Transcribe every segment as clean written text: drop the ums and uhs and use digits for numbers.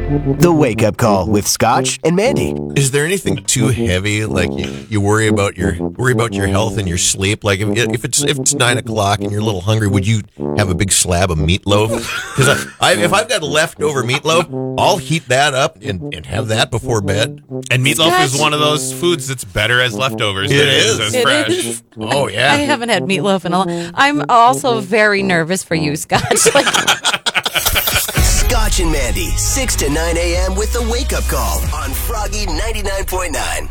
The Wake Up Call with Scotch and Mandy. Is there anything too heavy? Like you worry about your health and your sleep? Like if it's 9 o'clock and you're a little hungry, would you have a big slab of meatloaf? Because if I've got leftover meatloaf, I'll heat that up and have that before bed. And meatloaf is one of those foods that's better as leftovers. It than is. as It fresh. is. Oh yeah. I haven't had meatloaf in a long. I'm also very nervous for you, Scott. Scotch and Mandy, 6 to 9 a.m. with The Wake Up Call on Froggy 99.9.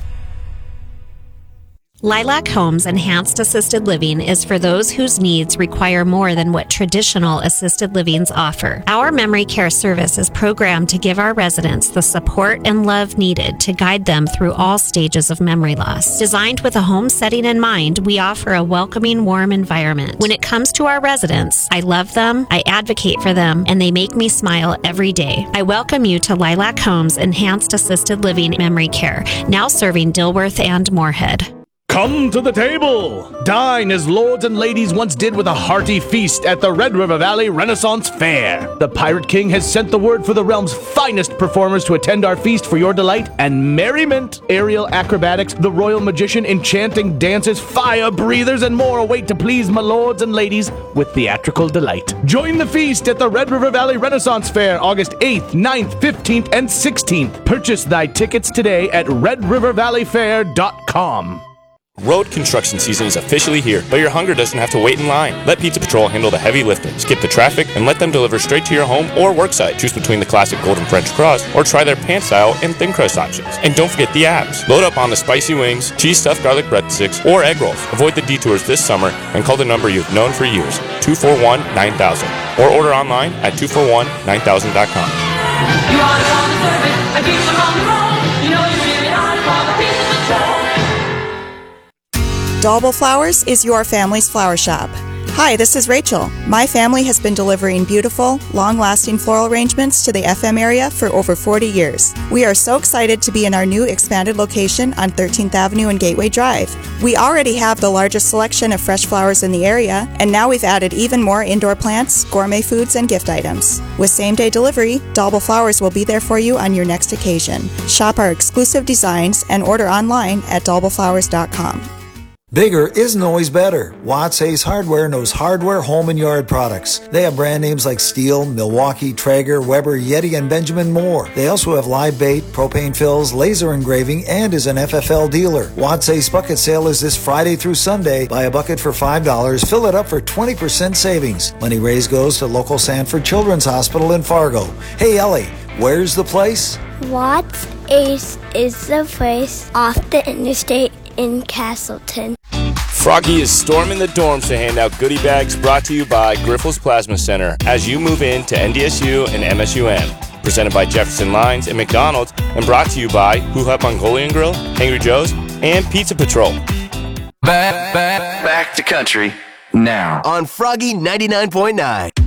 Lilac Homes Enhanced Assisted Living is for those whose needs require more than what traditional assisted livings offer. Our memory care service is programmed to give our residents the support and love needed to guide them through all stages of memory loss. Designed with a home setting in mind, we offer a welcoming, warm environment. When it comes to our residents, I love them, I advocate for them, and they make me smile every day. I welcome you to Lilac Homes Enhanced Assisted Living Memory Care, now serving Dilworth and Moorhead. Come to the table! Dine as lords and ladies once did with a hearty feast at the Red River Valley Renaissance Fair. The Pirate King has sent the word for the realm's finest performers to attend our feast for your delight and merriment. Aerial acrobatics, the royal magician, enchanting dances, fire breathers, and more await to please my lords and ladies with theatrical delight. Join the feast at the Red River Valley Renaissance Fair, August 8th, 9th, 15th, and 16th. Purchase thy tickets today at redrivervalleyfair.com. Road construction season is officially here, but your hunger doesn't have to wait in line. Let Pizza Patrol handle the heavy lifting. Skip the traffic and let them deliver straight to your home or worksite. Choose between the classic golden French crust or try their pan-style and thin crust options. And don't forget the apps. Load up on the spicy wings, cheese-stuffed garlic breadsticks, or egg rolls. Avoid the detours this summer and call the number you've known for years, 241-9000. Or order online at 241-9000.com. You are the one service, I keep them on the road. You know you really are for the Pizza Patrol. Dalbel Flowers is your family's flower shop. Hi, this is Rachel. My family has been delivering beautiful, long-lasting floral arrangements to the FM area for over 40 years. We are so excited to be in our new expanded location on 13th Avenue and Gateway Drive. We already have the largest selection of fresh flowers in the area, and now we've added even more indoor plants, gourmet foods, and gift items. With same-day delivery, Dalbel Flowers will be there for you on your next occasion. Shop our exclusive designs and order online at dalbelflowers.com. Bigger isn't always better. Watts Hayes Hardware knows hardware, home, and yard products. They have brand names like Stihl, Milwaukee, Traeger, Weber, Yeti, and Benjamin Moore. They also have live bait, propane fills, laser engraving, and is an FFL dealer. Watts Hayes Bucket Sale is this Friday through Sunday. Buy a bucket for $5, fill it up for 20% savings. Money raised goes to local Sanford Children's Hospital in Fargo. Hey, Ellie, where's the place? Watts Hayes is the place off the interstate in Castleton. Froggy is storming the dorms to hand out goodie bags, brought to you by Grifols Plasma Center as you move into NDSU and MSUM. Presented by Jefferson Lines and McDonald's, and brought to you by Hoo Hop Mongolian Grill, Angry Joe's, and Pizza Patrol. Back to country now on Froggy 99.9.